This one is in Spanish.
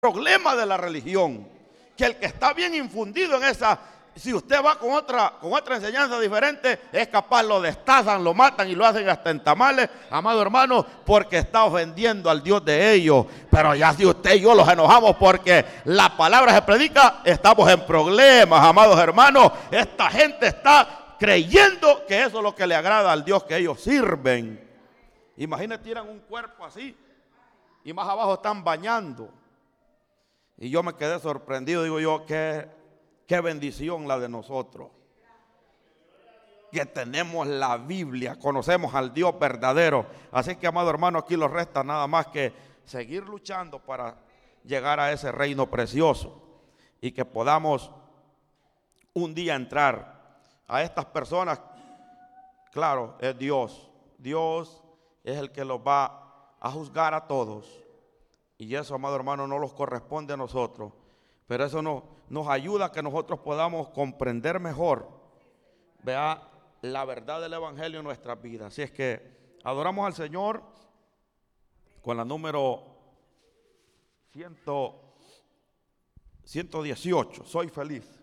problema de la religión, que el que está bien infundido en esa, si usted va con otra enseñanza diferente, es capaz, lo destazan, lo matan y lo hacen hasta en tamales, amado hermano, porque está ofendiendo al Dios de ellos. Pero ya si usted y yo los enojamos porque la palabra se predica, estamos en problemas, amados hermanos. Esta gente está creyendo que eso es lo que le agrada al Dios que ellos sirven. Imagínate, tiran un cuerpo así y más abajo están bañando. Y yo me quedé sorprendido, digo yo, qué bendición la de nosotros, que tenemos la Biblia, conocemos al Dios verdadero. Así que, amado hermano, aquí nos resta nada más que seguir luchando para llegar a ese reino precioso y que podamos un día entrar a estas personas. Claro, es Dios es el que los va a juzgar a todos. Y eso, amado hermano, no nos corresponde a nosotros. Pero eso nos ayuda a que nosotros podamos comprender mejor, vea, la verdad del Evangelio en nuestras vidas. Así es que adoramos al Señor con la número 118. Soy feliz.